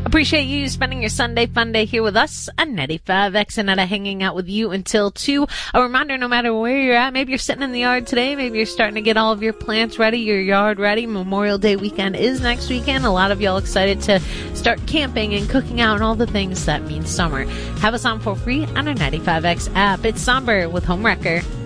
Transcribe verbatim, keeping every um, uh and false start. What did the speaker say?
Appreciate you spending your Sunday fun day here with us on ninety-five X and hanging out with you until two. A reminder, no matter where you're at, maybe you're sitting in the yard today, maybe you're starting to get all of your plants ready, your yard ready. Memorial Day weekend is next weekend. A lot of y'all excited to start camping and cooking out and all the things that mean summer. Have us on for free on our ninety-five X app. It's Somber with Homewrecker.